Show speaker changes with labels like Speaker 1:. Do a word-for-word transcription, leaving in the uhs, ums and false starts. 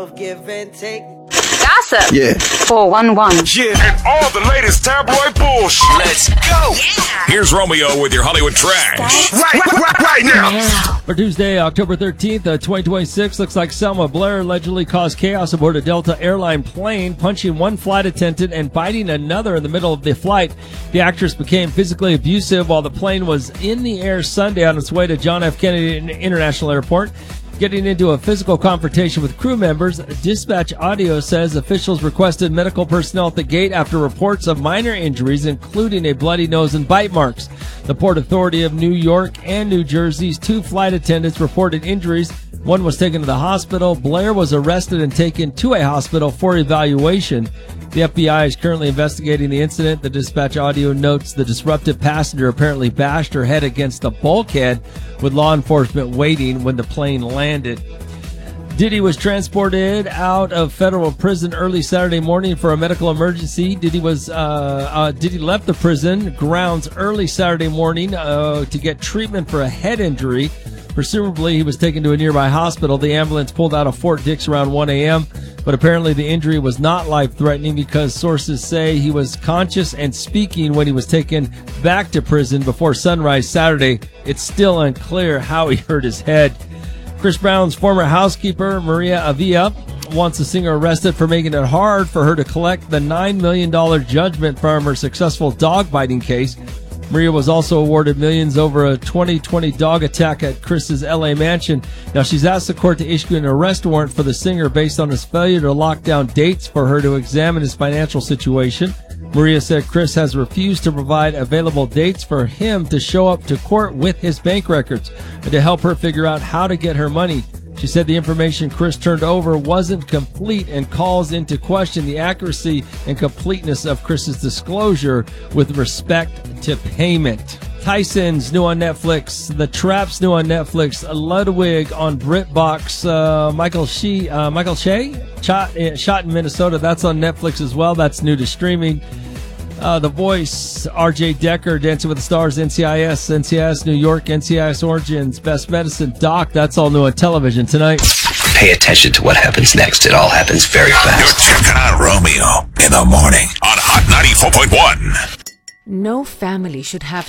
Speaker 1: Give and take.
Speaker 2: Gossip.
Speaker 3: Yeah.
Speaker 2: four one one.
Speaker 4: Yeah, and all the latest tabloid bullshit.
Speaker 5: Let's go.
Speaker 4: Yeah. Here's Romeo with your Hollywood trash. Right, right, right now.
Speaker 6: For Tuesday, October thirteenth, uh, twenty twenty-six, looks like Selma Blair allegedly caused chaos aboard a Delta airline plane, punching one flight attendant and biting another in the middle of the flight. The actress became physically abusive while the plane was in the air Sunday on its way to John F. Kennedy International Airport. Getting into a physical confrontation with crew members, dispatch audio says officials requested medical personnel at the gate after reports of minor injuries, including a bloody nose and bite marks. The Port Authority of New York and New Jersey's two flight attendants reported injuries. One was taken to the hospital. Blair was arrested and taken to a hospital for evaluation. The F B I is currently investigating the incident. The dispatch audio notes the disruptive passenger apparently bashed her head against the bulkhead, with law enforcement waiting when the plane landed. Diddy was transported out of federal prison early Saturday morning for a medical emergency. Diddy was uh, uh, Diddy left the prison grounds early Saturday morning uh, to get treatment for a head injury. Presumably, he was taken to a nearby hospital. The ambulance pulled out of Fort Dix around one a.m., but apparently the injury was not life-threatening because sources say he was conscious and speaking when he was taken back to prison before sunrise Saturday. It's still unclear how he hurt his head. Chris Brown's former housekeeper, Maria Avila, wants the singer arrested for making it hard for her to collect the nine million dollars judgment from her successful dog-biting case. Maria was also awarded millions over a twenty twenty dog attack at Chris's L A mansion. Now, she's asked the court to issue an arrest warrant for the singer based on his failure to lock down dates for her to examine his financial situation. Maria said Chris has refused to provide available dates for him to show up to court with his bank records and to help her figure out how to get her money. She said the information Chris turned over wasn't complete and calls into question the accuracy and completeness of Chris's disclosure with respect to payment. Tyson's new on Netflix. The Trap's new on Netflix. Ludwig on BritBox. Uh, Michael Shea, uh, Michael Shea shot, uh, shot in Minnesota. That's on Netflix as well. That's new to streaming. Uh, The Voice, R J Decker, Dancing with the Stars, N C I S, N C I S New York, N C I S Origins, Best Medicine, Doc. That's all new on television tonight.
Speaker 5: Pay attention to what happens next. It all happens very fast.
Speaker 4: You're checking out Romeo in the morning on Hot ninety-four point one.
Speaker 7: No family should have